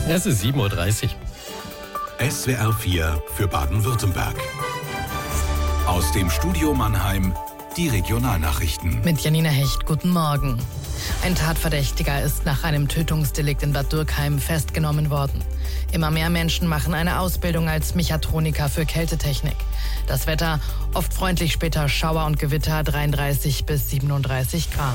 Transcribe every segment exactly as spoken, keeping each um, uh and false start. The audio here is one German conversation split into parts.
Es ist sieben Uhr dreißig. S W R vier für Baden-Württemberg. Aus dem Studio Mannheim die Regionalnachrichten. Mit Janina Hecht, guten Morgen. Ein Tatverdächtiger ist nach einem Tötungsdelikt in Bad Dürkheim festgenommen worden. Immer mehr Menschen machen eine Ausbildung als Mechatroniker für Kältetechnik. Das Wetter, oft freundlich, später Schauer und Gewitter, dreiunddreißig bis siebenunddreißig Grad.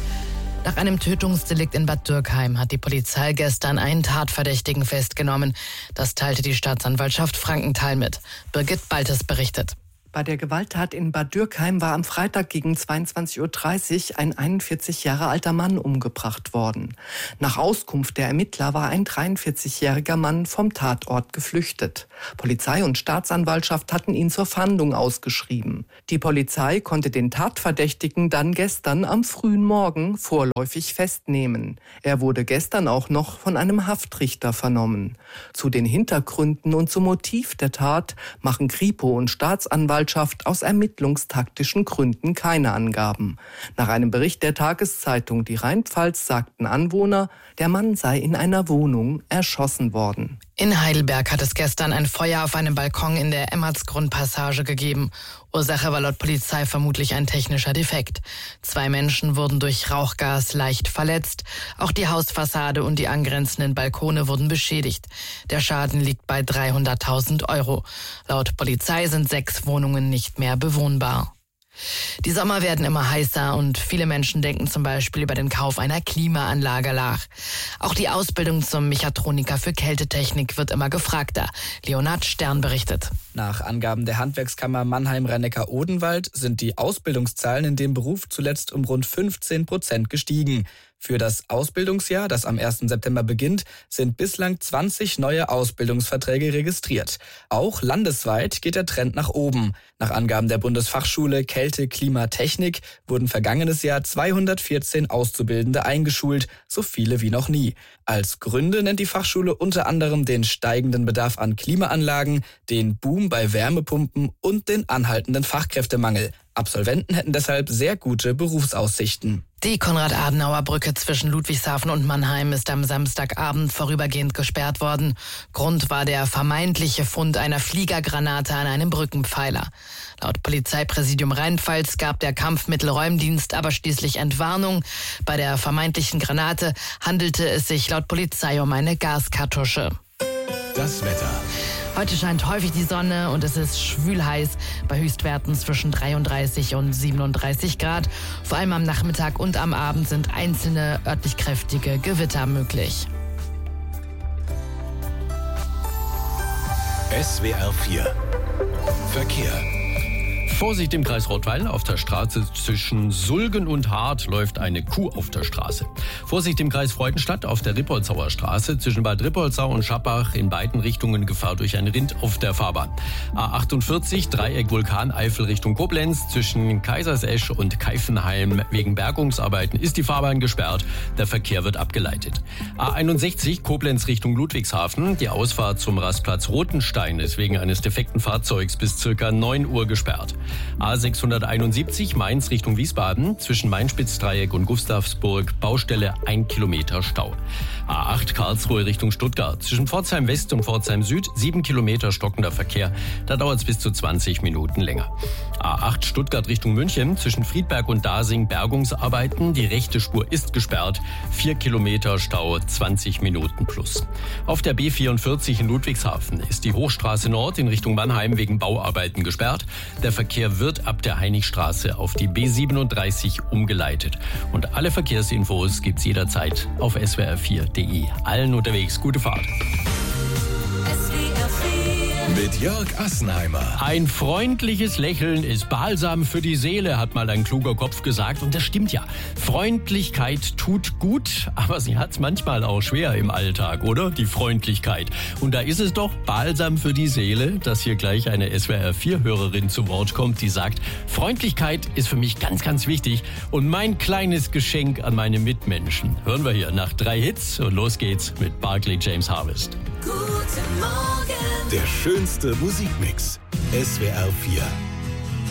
Nach einem Tötungsdelikt in Bad Dürkheim hat die Polizei gestern einen Tatverdächtigen festgenommen. Das teilte die Staatsanwaltschaft Frankenthal mit. Birgit Baltes berichtet. Bei der Gewalttat in Bad Dürkheim war am Freitag gegen zweiundzwanzig Uhr dreißig ein einundvierzig Jahre alter Mann umgebracht worden. Nach Auskunft der Ermittler war ein dreiundvierzigjähriger Mann vom Tatort geflüchtet. Polizei und Staatsanwaltschaft hatten ihn zur Fahndung ausgeschrieben. Die Polizei konnte den Tatverdächtigen dann gestern am frühen Morgen vorläufig festnehmen. Er wurde gestern auch noch von einem Haftrichter vernommen. Zu den Hintergründen und zum Motiv der Tat machen Kripo und Staatsanwaltschaft aus ermittlungstaktischen Gründen keine Angaben. Nach einem Bericht der Tageszeitung Die Rheinpfalz sagten Anwohner, der Mann sei in einer Wohnung erschossen worden. In Heidelberg hat es gestern ein Feuer auf einem Balkon in der Emmertsgrundpassage gegeben. Ursache war laut Polizei vermutlich ein technischer Defekt. Zwei Menschen wurden durch Rauchgas leicht verletzt. Auch die Hausfassade und die angrenzenden Balkone wurden beschädigt. Der Schaden liegt bei dreihunderttausend Euro. Laut Polizei sind sechs Wohnungen nicht mehr bewohnbar. Die Sommer werden immer heißer und viele Menschen denken zum Beispiel über den Kauf einer Klimaanlage nach. Auch die Ausbildung zum Mechatroniker für Kältetechnik wird immer gefragter. Leonhard Stern berichtet. Nach Angaben der Handwerkskammer Mannheim-Rhein-Neckar-Odenwald sind die Ausbildungszahlen in dem Beruf zuletzt um rund fünfzehn Prozent gestiegen. Für das Ausbildungsjahr, das am ersten September beginnt, sind bislang zwanzig neue Ausbildungsverträge registriert. Auch landesweit geht der Trend nach oben. Nach Angaben der Bundesfachschule Kälte, Klima, Technik wurden vergangenes Jahr zweihundertvierzehn Auszubildende eingeschult, so viele wie noch nie. Als Gründe nennt die Fachschule unter anderem den steigenden Bedarf an Klimaanlagen, den Boom bei Wärmepumpen und den anhaltenden Fachkräftemangel. Absolventen hätten deshalb sehr gute Berufsaussichten. Die Konrad-Adenauer-Brücke zwischen Ludwigshafen und Mannheim ist am Samstagabend vorübergehend gesperrt worden. Grund war der vermeintliche Fund einer Fliegergranate an einem Brückenpfeiler. Laut Polizeipräsidium Rheinpfalz gab der Kampfmittelräumdienst aber schließlich Entwarnung. Bei der vermeintlichen Granate handelte es sich laut Polizei um eine Gaskartusche. Das Wetter. Heute scheint häufig die Sonne und es ist schwül heiß bei Höchstwerten zwischen dreiunddreißig und siebenunddreißig Grad. Vor allem am Nachmittag und am Abend sind einzelne örtlich kräftige Gewitter möglich. S W R vier Verkehr. Vorsicht im Kreis Rottweil, auf der Straße zwischen Sulgen und Hart läuft eine Kuh auf der Straße. Vorsicht im Kreis Freudenstadt, auf der Rippoldsauer Straße zwischen Bad Rippoldsau und Schappach in beiden Richtungen Gefahr durch ein Rind auf der Fahrbahn. A achtundvierzig, Dreieck Vulkaneifel Richtung Koblenz, zwischen Kaisersesch und Keifenheim wegen Bergungsarbeiten ist die Fahrbahn gesperrt, der Verkehr wird abgeleitet. A einundsechzig, Koblenz Richtung Ludwigshafen, die Ausfahrt zum Rastplatz Rotenstein ist wegen eines defekten Fahrzeugs bis circa neun Uhr gesperrt. A sechshunderteinundsiebzig Mainz Richtung Wiesbaden, zwischen Mainspitzdreieck und Gustavsburg, Baustelle ein Kilometer Stau. A acht Karlsruhe Richtung Stuttgart, zwischen Pforzheim West und Pforzheim Süd, sieben Kilometer stockender Verkehr, da dauert es bis zu zwanzig Minuten länger. A acht Stuttgart Richtung München, zwischen Friedberg und Dasing Bergungsarbeiten, die rechte Spur ist gesperrt, vier Kilometer Stau, zwanzig Minuten plus. Auf der B vierundvierzig in Ludwigshafen ist die Hochstraße Nord in Richtung Mannheim wegen Bauarbeiten gesperrt. Der Verkehr wird ab der Heinigstraße auf die B siebenunddreißig umgeleitet. Und alle Verkehrsinfos gibt's jederzeit auf S W R vier punkt de. Allen unterwegs gute Fahrt. Mit Jörg Assenheimer. Ein freundliches Lächeln ist Balsam für die Seele, hat mal ein kluger Kopf gesagt. Und das stimmt ja. Freundlichkeit tut gut, aber sie hat's manchmal auch schwer im Alltag, oder? Die Freundlichkeit. Und da ist es doch Balsam für die Seele, dass hier gleich eine S W R vier Hörerin zu Wort kommt, die sagt, Freundlichkeit ist für mich ganz, ganz wichtig und mein kleines Geschenk an meine Mitmenschen. Hören wir hier nach drei Hits und los geht's mit Barclay James Harvest. Guten Morgen. Der schönste Musikmix. S W R vier.